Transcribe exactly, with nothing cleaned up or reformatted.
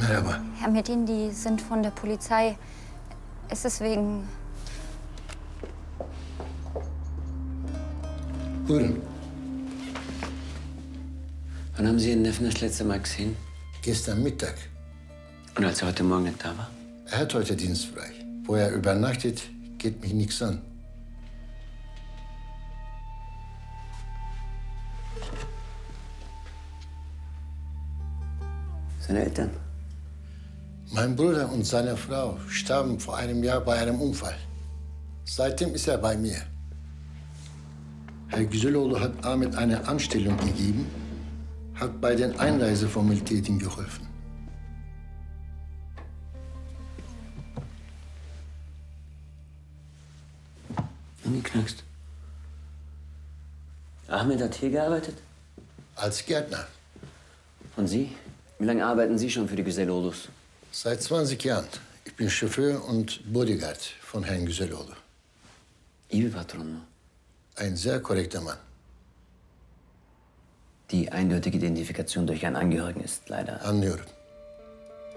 Merhaba. Herr Metin, die sind von der Polizei. Es ist wegen... Buyurun. Wann haben Sie Ihren Neffen das letzte Mal gesehen? Gestern Mittag. Und als er heute Morgen nicht da war? Er hat heute dienstfrei. Wo er übernachtet, geht mich nichts an. Seine Eltern? Mein Bruder und seine Frau starben vor einem Jahr bei einem Unfall. Seitdem ist er bei mir. Herr Güzeloğlu hat Ahmet eine Anstellung gegeben, hat bei den Einreiseformalitäten geholfen. Angeknackst. Ahmed hat hier gearbeitet? Als Gärtner. Und Sie? Wie lange arbeiten Sie schon für die Güzeloğlu's? Seit zwanzig Jahren. Ich bin Chauffeur und Bodyguard von Herrn Güzeloğlu. İyi bir patron mu? Ein sehr korrekter Mann. Die eindeutige Identifikation durch einen Angehörigen ist leider... Anlıyorum.